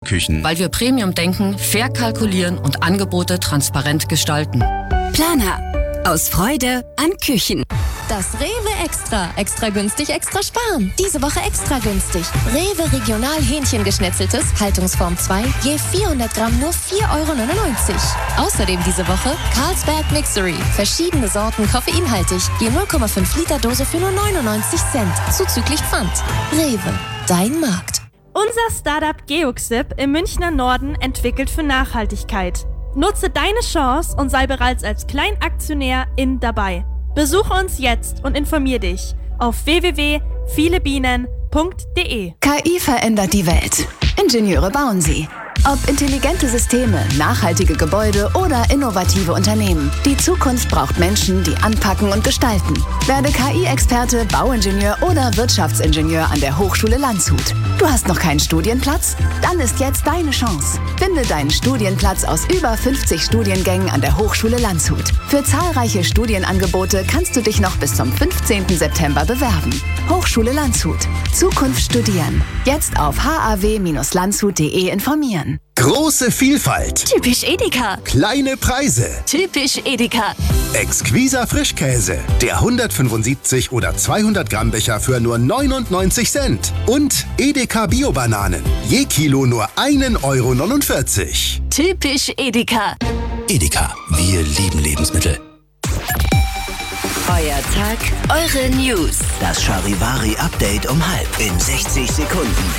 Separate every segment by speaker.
Speaker 1: Küchen.
Speaker 2: Weil wir Premium denken, fair kalkulieren und Angebote transparent gestalten.
Speaker 3: Planer. Aus Freude an Küchen.
Speaker 4: Das Rewe Extra. Extra günstig, extra sparen. Diese Woche extra günstig. Rewe Regional Hähnchengeschnetzeltes, Haltungsform 2, je 400 Gramm nur 4,99 €. Außerdem diese Woche Carlsberg Mixery. Verschiedene Sorten koffeinhaltig, je 0,5 Liter Dose für nur 99 Cent. Zuzüglich Pfand. Rewe, dein Markt.
Speaker 5: Unser Startup Geoxip im Münchner Norden entwickelt für Nachhaltigkeit. Nutze deine Chance und sei bereits als Kleinaktionär dabei. Besuche uns jetzt und informier dich auf www.vielebienen.de.
Speaker 3: KI verändert die Welt. Ingenieure bauen sie. Ob intelligente Systeme, nachhaltige Gebäude oder innovative Unternehmen. Die Zukunft braucht Menschen, die anpacken und gestalten. Werde KI-Experte, Bauingenieur oder Wirtschaftsingenieur an der Hochschule Landshut. Du hast noch keinen Studienplatz? Dann ist jetzt deine Chance. Finde deinen Studienplatz aus über 50 Studiengängen an der Hochschule Landshut. Für zahlreiche Studienangebote kannst du dich noch bis zum 15. September bewerben. Hochschule Landshut. Zukunft studieren. Jetzt auf haw-landshut.de informieren.
Speaker 6: Große Vielfalt.
Speaker 3: Typisch Edeka.
Speaker 6: Kleine Preise.
Speaker 3: Typisch Edeka.
Speaker 6: Exquiser Frischkäse. Der 175 oder 200 Gramm Becher für nur 99 Cent. Und Edeka Bio-Bananen. Je Kilo nur 1,49 €.
Speaker 3: Typisch Edeka.
Speaker 7: Edeka, wir lieben Lebensmittel.
Speaker 3: Euer Tag, eure News.
Speaker 7: Das Charivari-Update um 12 in 60 Sekunden.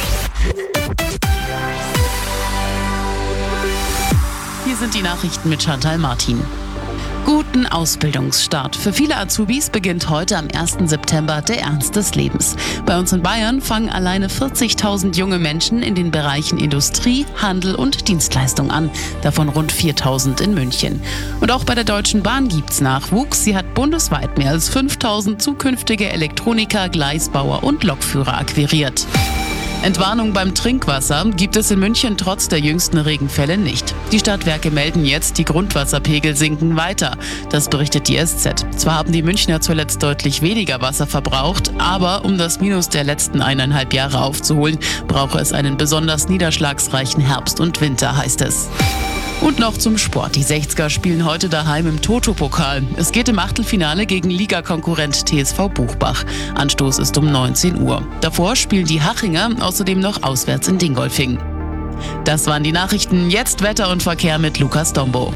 Speaker 8: Hier sind die Nachrichten mit Chantal Martin. Guten Ausbildungsstart. Für viele Azubis beginnt heute am 1. September der Ernst des Lebens. Bei uns in Bayern fangen alleine 40.000 junge Menschen in den Bereichen Industrie, Handel und Dienstleistung an. Davon rund 4.000 in München. Und auch bei der Deutschen Bahn gibt's Nachwuchs. Sie hat bundesweit mehr als 5.000 zukünftige Elektroniker, Gleisbauer und Lokführer akquiriert. Entwarnung beim Trinkwasser gibt es in München trotz der jüngsten Regenfälle nicht. Die Stadtwerke melden jetzt, die Grundwasserpegel sinken weiter. Das berichtet die SZ. Zwar haben die Münchner zuletzt deutlich weniger Wasser verbraucht, aber um das Minus der letzten 1,5 Jahre aufzuholen, brauche es einen besonders niederschlagsreichen Herbst und Winter, heißt es. Und noch zum Sport. Die 60er spielen heute daheim im Toto-Pokal. Es geht im Achtelfinale gegen Ligakonkurrent TSV Buchbach. Anstoß ist um 19 Uhr. Davor spielen die Hachinger außerdem noch auswärts in Dingolfing. Das waren die Nachrichten. Jetzt Wetter und Verkehr mit Lukas Dombo.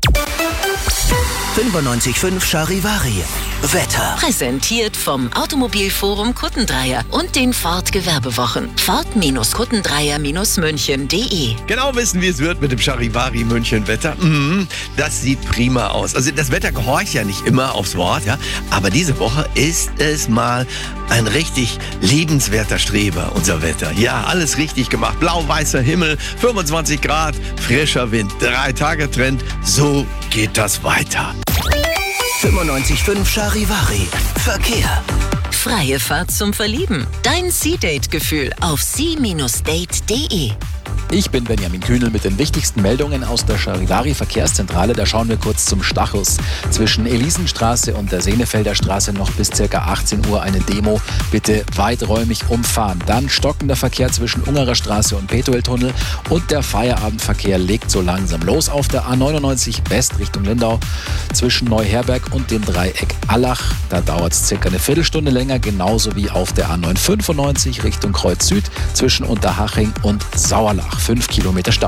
Speaker 7: 95.5 Charivari. Wetter.
Speaker 3: Präsentiert vom Automobilforum Kuttendreier und den Ford-Gewerbewochen. Ford-Kuttendreier-München.de.
Speaker 9: Genau wissen, wie es wird mit dem Charivari München Wetter. Das sieht prima aus. Also das Wetter gehorcht ja nicht immer aufs Wort, ja. Aber diese Woche ist es mal ein richtig lebenswerter Streber, unser Wetter. Ja, alles richtig gemacht. Blau-weißer Himmel, 25 Grad, frischer Wind, 3-Tage-Trend. So geht das weiter.
Speaker 7: 95.5 Charivari. Verkehr.
Speaker 3: Freie Fahrt zum Verlieben. Dein Sea-Date-Gefühl auf sea-date.de.
Speaker 10: Ich bin Benjamin Kühnel mit den wichtigsten Meldungen aus der Charivari-Verkehrszentrale. Da schauen wir kurz zum Stachus. Zwischen Elisenstraße und der Senefelder Straße noch bis ca. 18 Uhr eine Demo. Bitte weiträumig umfahren. Dann stockender Verkehr zwischen Ungerer Straße und Petueltunnel. Und der Feierabendverkehr legt so langsam los auf der A99 West Richtung Lindau. Zwischen Neuherberg und dem Dreieck Allach. Da dauert es ca. eine Viertelstunde länger. Genauso wie auf der A995 Richtung Kreuz Süd. Zwischen Unterhaching und Sauerlach. 5 Kilometer Stau.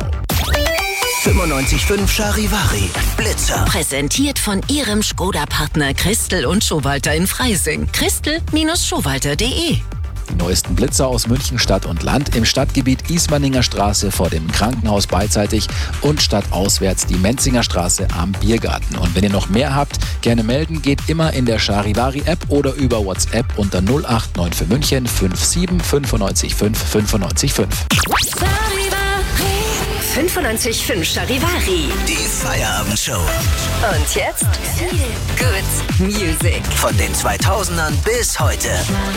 Speaker 7: 95.5 Charivari. Blitzer.
Speaker 3: Präsentiert von Ihrem Skoda-Partner Christel und Schowalter in Freising. Christel-Schowalter.de.
Speaker 10: Die neuesten Blitzer aus München Stadt und Land im Stadtgebiet Ismaninger Straße vor dem Krankenhaus beidseitig und stadtauswärts die Menzinger Straße am Biergarten. Und wenn ihr noch mehr habt, gerne melden, geht immer in der Charivari-App oder über WhatsApp unter 089 für München 57 95 5 95 5.
Speaker 3: 95.5 Charivari.
Speaker 7: Die Feierabendshow.
Speaker 3: Und jetzt Good Music.
Speaker 7: Von den 2000ern bis heute.